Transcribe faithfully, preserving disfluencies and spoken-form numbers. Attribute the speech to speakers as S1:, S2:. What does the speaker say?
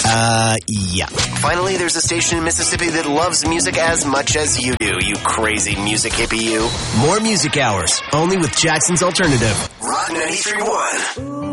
S1: Uh, yeah.
S2: Finally, there's a station in Mississippi that loves music as much as you do, you crazy music hippie you.
S1: More music hours, only with Jackson's Alternative.
S2: Rock ninety-three point one.